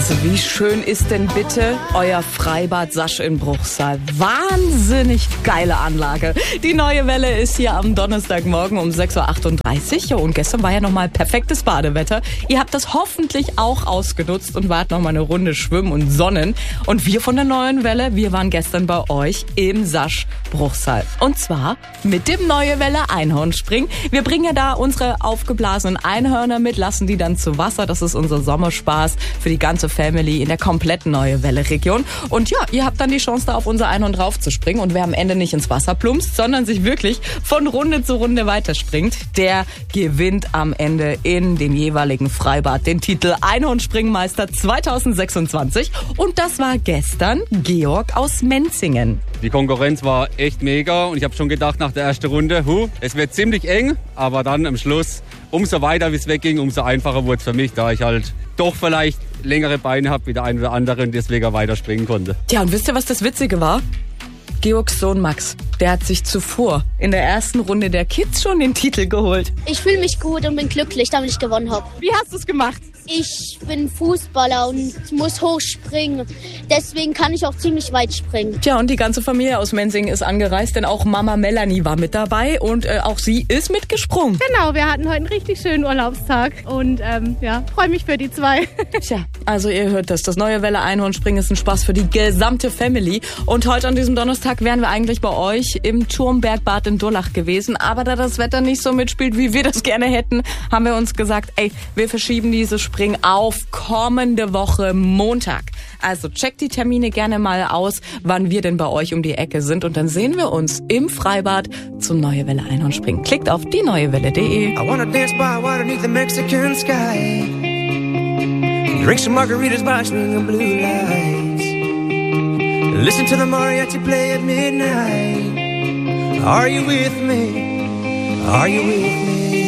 Also wie schön ist denn bitte euer Freibad Sasch in Bruchsal? Wahnsinnig geile Anlage. Die neue Welle ist hier am Donnerstagmorgen um 6.38 Uhr. Und gestern war ja nochmal perfektes Badewetter. Ihr habt das hoffentlich auch ausgenutzt und wart nochmal eine Runde schwimmen und sonnen. Und wir von der neuen Welle, wir waren gestern bei euch im Sasch Bruchsal. Und zwar mit dem Neue Welle Einhornspringen. Wir bringen ja da unsere aufgeblasenen Einhörner mit, lassen die dann zu Wasser. Das ist unser Sommerspaß für die ganze Family in der kompletten Neue Welle Region. Und ja, ihr habt dann die Chance, da auf unser Einhorn drauf zu springen. Und wer am Ende nicht ins Wasser plumpst, sondern sich wirklich von Runde zu Runde weiterspringt, der gewinnt am Ende in dem jeweiligen Freibad den Titel Einhornspringmeister 2026. Und das war gestern Georg aus Menzingen. Die Konkurrenz war echt mega und ich habe schon gedacht nach der ersten Runde, es wird ziemlich eng, aber dann am Schluss, umso weiter wie es wegging, umso einfacher wurde es für mich, da ich halt doch vielleicht längere Beine habe wie der ein oder andere und deswegen weiter springen konnte. Tja, und wisst ihr, was das Witzige war? Georgs Sohn Max, der hat sich zuvor in der ersten Runde der Kids schon den Titel geholt. Ich fühle mich gut und bin glücklich, damit ich gewonnen habe. Wie hast du es gemacht? Ich bin Fußballer und muss hochspringen. Deswegen kann ich auch ziemlich weit springen. Tja, und die ganze Familie aus Menzingen ist angereist, denn auch Mama Melanie war mit dabei und auch sie ist mitgesprungen. Genau, wir hatten heute einen richtig schönen Urlaubstag und freue mich für die zwei. Tja, also ihr hört das. Das Neue Welle Einhornspringen ist ein Spaß für die gesamte Family. Und heute an diesem Donnerstag wären wir eigentlich bei euch im Turmbergbad in Durlach gewesen. Aber da das Wetter nicht so mitspielt, wie wir das gerne hätten, haben wir uns gesagt, wir verschieben dieses Springen auf kommende Woche Montag. Also checkt die Termine gerne mal aus, wann wir denn bei euch um die Ecke sind. Und dann sehen wir uns im Freibad zum Neue Welle Einhornspringen. Klickt auf dieneuewelle.de. I wanna dance by water beneath the Mexican sky. Drink some margaritas by swinging blue lights. Listen to the mariachi play at midnight. Are you with me? Are you with me?